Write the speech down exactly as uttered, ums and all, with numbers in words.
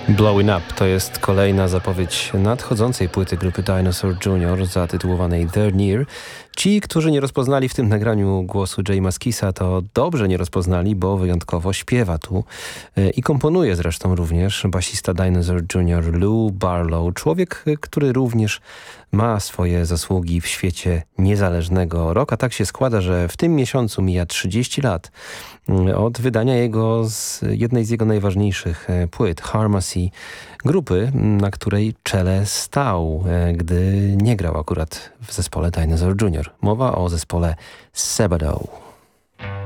Blowing Up to jest kolejna zapowiedź nadchodzącej płyty grupy Dinosaur junior zatytułowanej They're Near. Ci, którzy nie rozpoznali w tym nagraniu głosu Jay Maskisa, to dobrze nie rozpoznali, bo wyjątkowo śpiewa tu i komponuje zresztą również basista Dinosaur junior Lou Barlow. Człowiek, który również ma swoje zasługi w świecie niezależnego rocka. Tak się składa, że w tym miesiącu mija trzydzieści lat od wydania jego z jednej z jego najważniejszych płyt, Harmacy, grupy, na której czele stał, gdy nie grał akurat w zespole Dinosaur junior. Mowa o zespole Sabado.